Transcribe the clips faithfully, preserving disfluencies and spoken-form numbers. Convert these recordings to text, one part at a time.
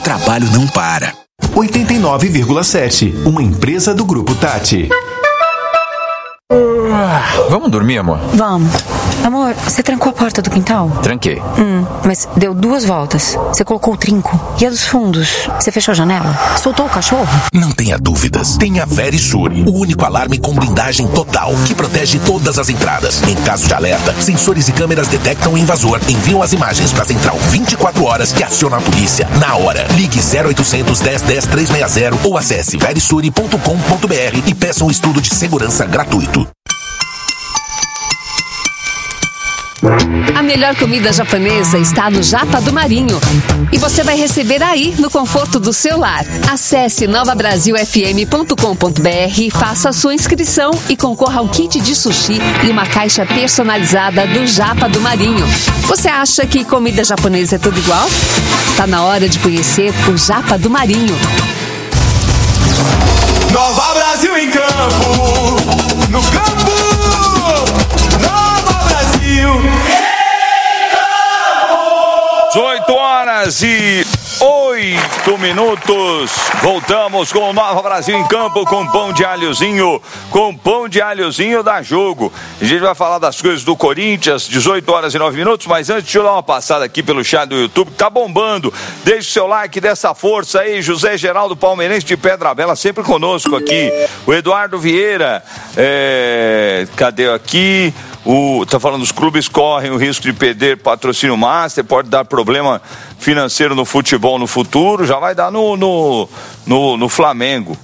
trabalho não para. oitenta e nove vírgula sete, uma empresa do Grupo Tati. Vamos dormir, amor? Vamos. Amor, você trancou a porta do quintal? Tranquei. Hum, mas deu duas voltas. Você colocou o trinco. E a dos fundos? Você fechou a janela? Soltou o cachorro? Não tenha dúvidas. Tem a Verisure, o único alarme com blindagem total que protege todas as entradas. Em caso de alerta, sensores e câmeras detectam o invasor, enviam as imagens para a central vinte e quatro horas e aciona a polícia na hora. Ligue zero oitocentos, dez, dez, trezentos e sessenta ou acesse verisure ponto com ponto br e peça um estudo de segurança gratuito. A melhor comida japonesa está no Japa do Marinho. E você vai receber aí, no conforto do seu lar. Acesse nova brasil f m ponto com ponto b r, faça a sua inscrição e concorra ao kit de sushi e uma caixa personalizada do Japa do Marinho. Você acha que comida japonesa é tudo igual? Tá na hora de conhecer o Japa do Marinho. Nova Brasil em campo, no campo, Nova Brasil. dezoito horas e oito minutos. Voltamos com o Nova Brasil em campo com pão de alhozinho. Com pão de alhozinho dá jogo. A gente vai falar das coisas do Corinthians, dezoito horas e nove minutos. Mas antes, deixa eu dar uma passada aqui pelo chat do YouTube, que tá bombando. Deixe o seu like, dessa força aí. José Geraldo Palmeirense de Pedra Bela, sempre conosco aqui. O Eduardo Vieira, é... cadê aqui? O, tá falando, os clubes correm o risco de perder patrocínio master, pode dar problema financeiro no futebol no futuro, já vai dar no, no, no, no Flamengo.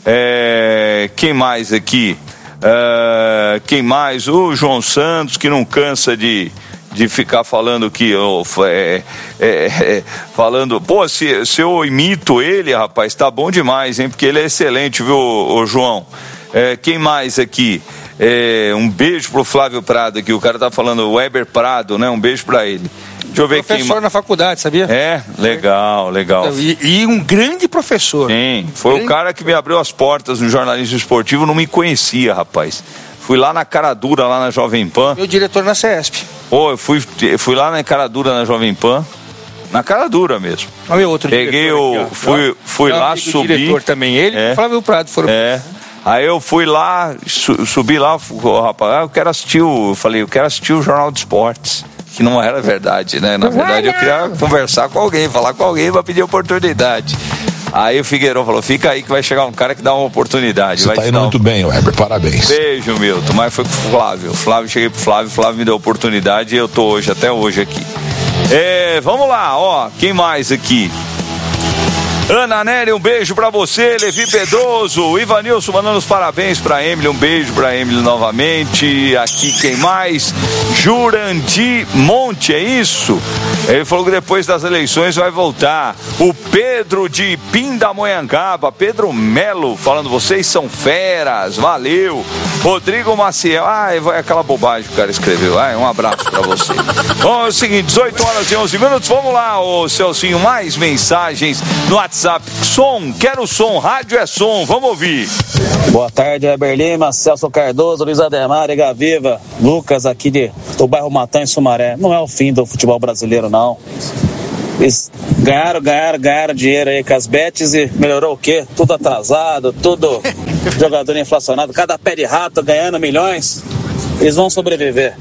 É, quem mais aqui? É, quem mais? O João Santos, que não cansa de, de ficar falando que oh, é, é, é, falando, pô, se, se eu imito ele, rapaz, tá bom demais, hein? Porque ele é excelente, viu, ô, João? É, quem mais aqui? É, um beijo pro Flávio Prado aqui, o cara tá falando, o Weber Prado, né? Um beijo pra ele. Deixa eu ver professor quem... na faculdade, sabia? É, legal, legal. E, e um grande professor. Sim, foi grande... o cara que me abriu as portas no jornalismo esportivo, não me conhecia, rapaz. Fui lá na cara dura, lá na Jovem Pan. Meu diretor na CESP. Pô, eu fui, fui lá na cara dura na Jovem Pan. Na cara dura mesmo. Olha meu outro Peguei o... Aqui, fui fui lá, subi... diretor também, ele é, e o Flávio Prado foram... É. Aí eu fui lá, su, subi lá, oh, rapaz, eu quero assistir o... Eu falei, eu quero assistir o Jornal de Esportes. Que não era verdade, né? Na verdade, eu queria conversar com alguém, falar com alguém pra pedir oportunidade. Aí o Figueirão falou, fica aí que vai chegar um cara que dá uma oportunidade. Você vai tá indo um... muito bem, Weber, parabéns. Beijo, Milton, mas foi pro Flávio. O Flávio, cheguei pro Flávio, o Flávio me deu oportunidade e eu tô hoje, até hoje aqui. É, vamos lá, ó, quem mais aqui? Ana Nery, um beijo pra você. Levi Pedroso, o Ivanilson mandando os parabéns pra Emily, um beijo pra Emily novamente. Aqui quem mais? Jurandir Monte, é isso? Ele falou que depois das eleições vai voltar. O Pedro de Pindamonhangaba, Pedro Melo, falando, vocês são feras, valeu. Rodrigo Maciel, ah, é aquela bobagem que o cara escreveu. Ah, um abraço pra você. Bom, é o seguinte, dezoito horas e onze minutos, vamos lá, ô Celcinho, mais mensagens no WhatsApp. Som, quero som, rádio é som, vamos ouvir. Boa tarde, Weber Lima, Celso Cardoso, Luiz Ademar, Ega Viva, Lucas aqui de, do bairro Matã, em Sumaré. Não é o fim do futebol brasileiro, não. Eles ganharam, ganharam, ganharam dinheiro aí com as bets e melhorou o quê? Tudo atrasado, tudo jogador inflacionado, cada pé de rato ganhando milhões. Eles vão sobreviver.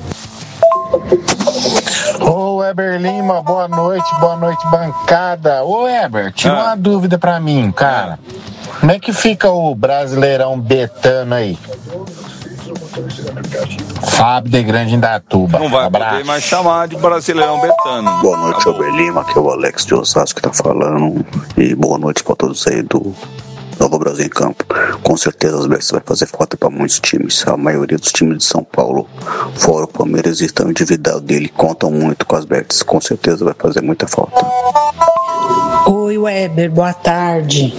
Ô Weber Lima, boa noite, boa noite, bancada. Ô Weber, tira ah. uma dúvida pra mim, cara. Como é que fica o Brasileirão betano aí? Fábio de Grande Indatuba. Não vai Abraço. Poder mais chamar de Brasileirão betano. Boa noite, Weber Lima, aqui é o Alex de Osasco que tá falando. E boa noite pra todos aí do Nova Brasil em Campo. Com certeza as bets vai fazer falta para muitos times. A maioria dos times de São Paulo, fora o Palmeiras, estão endividados dele, contam muito com as bets. Com certeza vai fazer muita falta. Oi, Weber, boa tarde.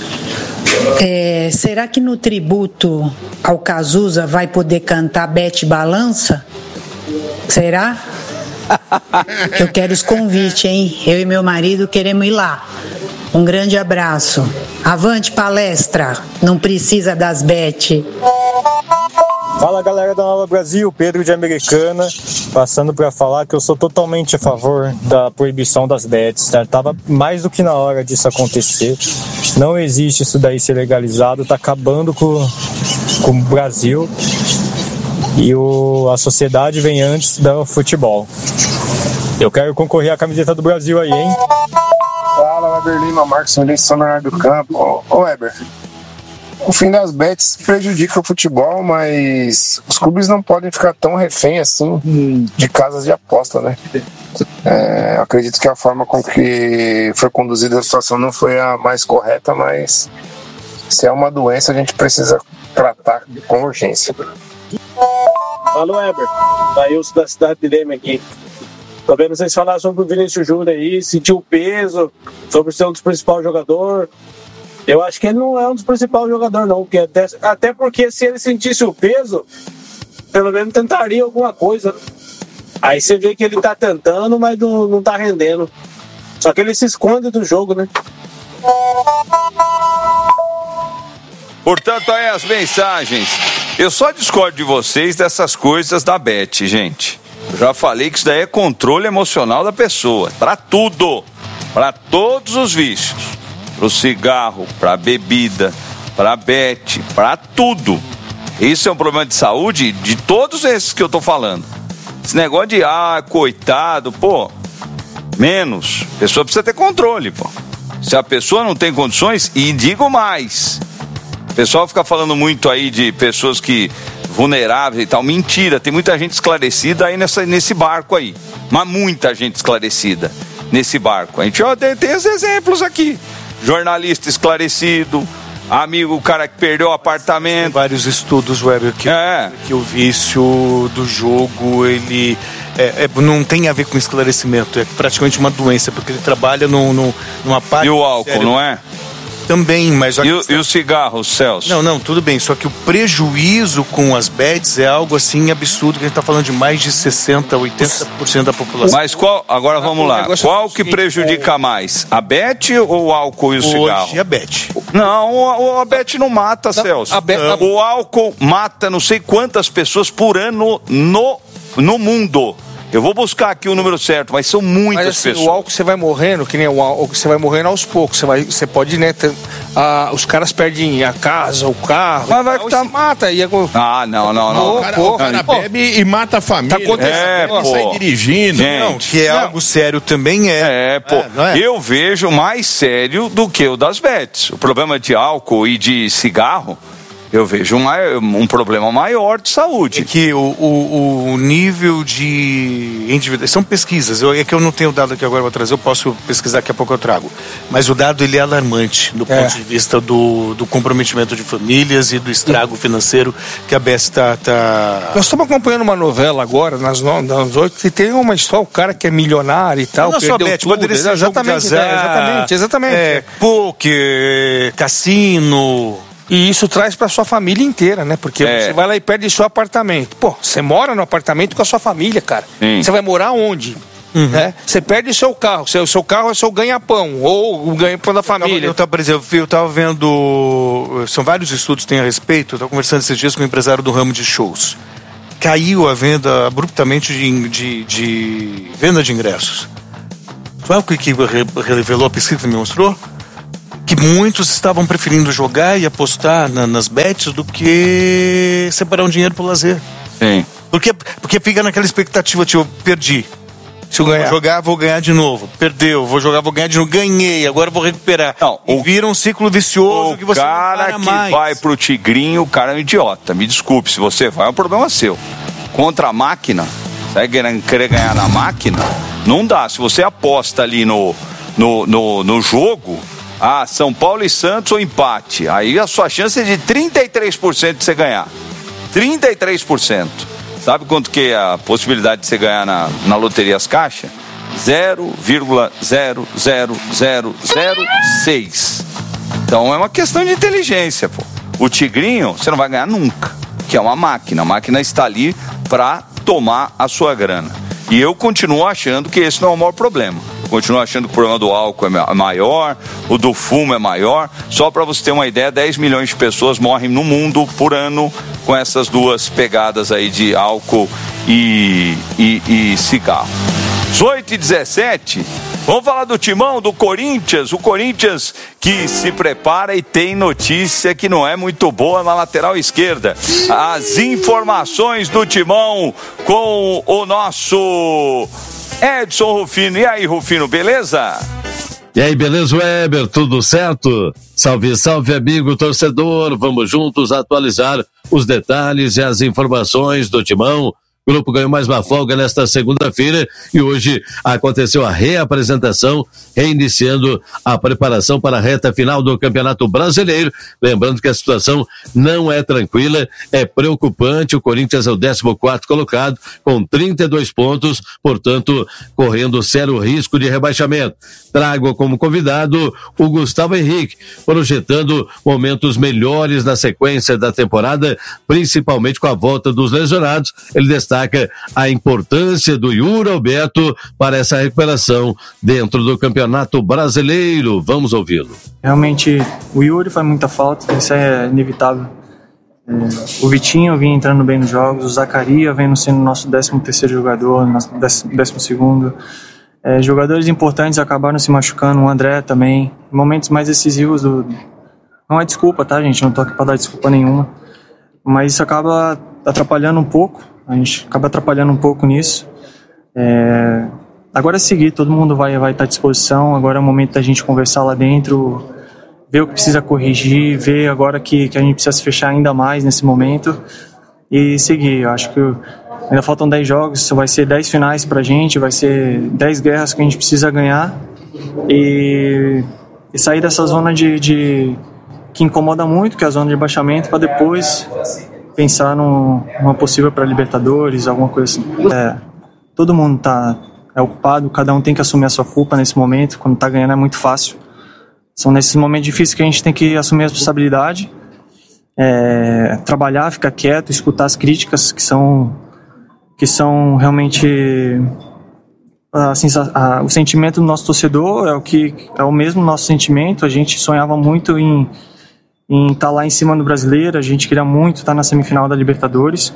É, será que no tributo ao Cazuza vai poder cantar Bete Balança? Será? Eu quero os convites, hein? Eu e meu marido queremos ir lá. Um grande abraço. Avante palestra. Não precisa das Bete. Fala galera da Nova Brasil, Pedro de Americana, passando para falar que eu sou totalmente a favor da proibição das bets, tá? Tava mais do que na hora disso acontecer, não existe isso daí ser legalizado, tá acabando com, com o Brasil e o, a sociedade vem antes do futebol. Eu quero concorrer à camiseta do Brasil aí, hein? Fala, Weber Lima, Marcos Feliz, São Bernardo do Campo. Ô, ô Weber, o fim das bets prejudica o futebol, mas os clubes não podem ficar tão refém assim de casas de aposta, né? É, acredito que a forma com que foi conduzida a situação não foi a mais correta, mas se é uma doença a gente precisa tratar com urgência. Fala, Weber, Daílson da cidade de Leme aqui. Tô vendo vocês falar sobre o Vinícius Júnior aí, sentir o peso, sobre ser um dos principais jogadores. Eu acho que ele não é um dos principais jogadores, não. Porque até, até porque se ele sentisse o peso, pelo menos tentaria alguma coisa. Aí você vê que ele tá tentando, mas não, não tá rendendo. Só que ele se esconde do jogo, né? Portanto, aí as mensagens. Eu só discordo de vocês dessas coisas da Bet, gente. Eu já falei que isso daí é controle emocional da pessoa. Pra tudo. Pra todos os vícios. Pro cigarro, pra bebida, pra bet, pra tudo. Isso é um problema de saúde de todos esses que eu tô falando. Esse negócio de, ah, coitado, pô, menos. A pessoa precisa ter controle, pô. Se a pessoa não tem condições, e digo mais, o pessoal fica falando muito aí de pessoas que vulneráveis e tal. Mentira, tem muita gente esclarecida aí nessa, nesse barco aí. Mas muita gente esclarecida nesse barco. A gente ó, tem, tem os exemplos aqui. Jornalista esclarecido, amigo, o cara que perdeu o apartamento. Tem vários estudos, Weber, que, é. que o vício do jogo, ele é, é, não tem a ver com esclarecimento, é praticamente uma doença, porque ele trabalha no, no, numa parte... E o álcool, não é? Também, mas... E, questão... e o cigarro, Celso? Não, não, tudo bem, só que o prejuízo com as bets é algo assim absurdo, que a gente tá falando de mais de sessenta, oitenta por cento da população. Mas qual, agora vamos lá, qual que prejudica mais? A bet ou o álcool e o cigarro? Hoje a bet. Não, a bet não mata, Celso. A bet... O álcool mata não sei quantas pessoas por ano no, no mundo. Eu vou buscar aqui o número certo, mas são muitas mas, assim, pessoas. O álcool você vai morrendo, que nem o álcool, você vai morrendo aos poucos. Você, vai, você pode, né? Ter, ah, os caras perdem a casa, o carro. Mas vai que tá... mata. E é... Ah, não, não, não. O cara, o cara bebe e mata a família. Tá acontecendo. É, pô. Sai dirigindo. Gente, não, que é não. algo sério também é. É, pô. É, não é? Eu vejo mais sério do que o das bets. O problema de álcool e de cigarro, eu vejo um, um problema maior de saúde. É que o, o, o nível de individualidade... São pesquisas. Eu, é que eu não tenho o dado aqui agora para trazer. Eu posso pesquisar, daqui a pouco eu trago. Mas o dado, ele é alarmante do é. ponto de vista do, do comprometimento de famílias e do estrago financeiro que a B S está... Tá... Nós estamos acompanhando uma novela agora, nas oito, que tem uma história, o cara que é milionário e tal, não perdeu só bet, tudo. Poderia ser Exatamente, azar, é, exatamente, exatamente. É, poker, cassino... E isso traz para sua família inteira, né? Porque é. você vai lá e perde seu apartamento. Pô, você mora no apartamento com a sua família, cara. Sim. Você vai morar onde? Uhum. Né? Você perde seu carro. Seu, seu carro é seu ganha-pão. Ou o ganha-pão da família. Eu tava, por exemplo, eu estava vendo... São vários estudos que tem a respeito. Eu estava conversando esses dias com um empresário do ramo de shows. Caiu a venda abruptamente de, de, de venda de ingressos. Sabe o que revelou a pesquisa que me mostrou? Que muitos estavam preferindo jogar e apostar na, nas bets do que separar um dinheiro pro lazer. Sim. Porque, porque fica naquela expectativa, tipo, perdi. Se eu ganhar. Vou jogar, vou ganhar de novo. Perdeu, vou jogar, vou ganhar de novo. Ganhei, agora vou recuperar. Não, e o, vira um ciclo vicioso que você não para mais. O cara que vai pro Tigrinho, o cara é um idiota. Me desculpe, se você vai, é um problema seu. Contra a máquina, você vai querer ganhar na máquina, não dá. Se você aposta ali no, no, no, no jogo... Ah, São Paulo e Santos ou empate. Aí a sua chance é de trinta e três por cento de você ganhar. trinta e três por cento. Sabe quanto que é a possibilidade de você ganhar na, na loteria As Caixas? zero vírgula zero zero zero zero seis. Então é uma questão de inteligência, pô. O Tigrinho, você não vai ganhar nunca. Que é uma máquina. A máquina está ali para tomar a sua grana. E eu continuo achando que esse não é o maior problema. continuo achando que o problema do álcool é maior, o do fumo é maior. Só para você ter uma ideia, dez milhões de pessoas morrem no mundo por ano com essas duas pegadas aí de álcool e, e, e cigarro. dezoito e dezessete, vamos falar do timão, do Corinthians. O Corinthians que se prepara e tem notícia que não é muito boa na lateral esquerda. As informações do timão com o nosso Edson Rufino. E aí, Rufino, beleza? E aí, beleza, Weber? Tudo certo? Salve, salve, amigo torcedor. Vamos juntos atualizar os detalhes e as informações do timão. O grupo ganhou mais uma folga nesta segunda-feira e hoje aconteceu a reapresentação, reiniciando a preparação para a reta final do Campeonato Brasileiro. Lembrando que a situação não é tranquila, é preocupante. O Corinthians é o décimo quarto colocado, com trinta e dois pontos, portanto, correndo sério risco de rebaixamento. Trago como convidado o Gustavo Henrique, projetando momentos melhores na sequência da temporada, principalmente com a volta dos lesionados. Ele destaca a importância do Yuri Alberto para essa recuperação dentro do Campeonato Brasileiro. Vamos ouvi-lo. Realmente, o Yuri faz muita falta, isso é inevitável. É, o Vitinho vinha entrando bem nos jogos, o Zaccaria vem sendo nosso décimo terceiro jogador, nosso décimo segundo. É, jogadores importantes acabaram se machucando, o André também. Momentos mais decisivos do... Não é desculpa, tá, gente? Não tô aqui para dar desculpa nenhuma. Mas isso acaba atrapalhando um pouco. A gente acaba atrapalhando um pouco nisso. É... Agora é seguir, todo mundo vai, vai estar à disposição. Agora é o momento da gente conversar lá dentro, ver o que precisa corrigir, ver agora que, que a gente precisa se fechar ainda mais nesse momento e seguir. Eu acho que ainda faltam dez jogos, vai ser dez finais pra gente, vai ser dez guerras que a gente precisa ganhar e, e sair dessa zona de, de que incomoda muito, que é a zona de rebaixamento, para depois pensar num, numa possível para Libertadores, alguma coisa assim. É, todo mundo tá é ocupado, cada um tem que assumir a sua culpa nesse momento. Quando tá ganhando é muito fácil. São nesses momentos difíceis que a gente tem que assumir a responsabilidade, é, trabalhar, ficar quieto, escutar as críticas que são, que são realmente assim, a, a, o sentimento do nosso torcedor é o que é o mesmo nosso sentimento. A gente sonhava muito em em estar lá em cima do Brasileiro, a gente queria muito estar na semifinal da Libertadores.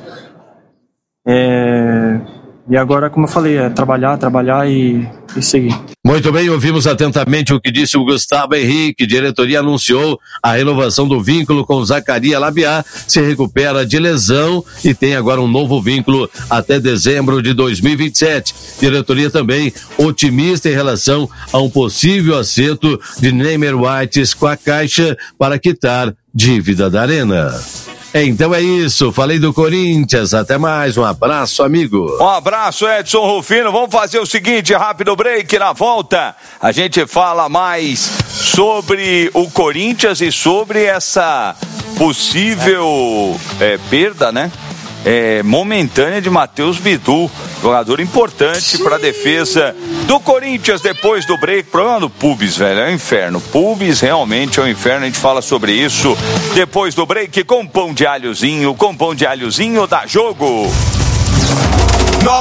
É... E agora, como eu falei, é trabalhar, trabalhar e, e seguir. Muito bem, ouvimos atentamente o que disse o Gustavo Henrique. Diretoria anunciou a renovação do vínculo com Zaccaria Labiá, se recupera de lesão e tem agora um novo vínculo até dezembro de dois mil e vinte e sete. Diretoria também otimista em relação a um possível acerto de Neymar Whites com a Caixa para quitar dívida da Arena. Então é isso, falei do Corinthians, até mais, um abraço, amigo. Um abraço, Edson Rufino. Vamos fazer o seguinte, rápido break, na volta a gente fala mais sobre o Corinthians e sobre essa possível é, perda, né? É, momentânea de Matheus Bidu, jogador importante para a defesa do Corinthians depois do break. O problema do Pubis, velho, é o inferno. Pubis realmente é o inferno, a gente fala sobre isso depois do break com pão de alhozinho, com pão de alhozinho da Jogo.